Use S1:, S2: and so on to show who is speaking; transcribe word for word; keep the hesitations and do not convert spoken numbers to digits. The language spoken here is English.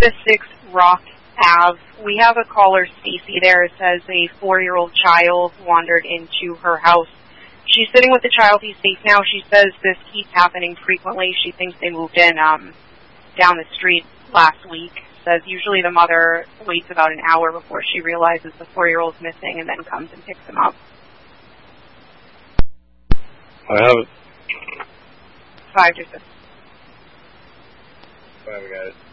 S1: the six Rock Ave. We have a caller, Stacy, there. It says a four-year-old child wandered into her house. She's sitting with the child. He's safe now. She says this keeps happening frequently. She thinks they moved in um, down the street last week. Says usually the mother waits about an hour before she realizes the four-year-old's missing and then comes and picks him up.
S2: I have it.
S1: Five to six.
S2: Five, I got it.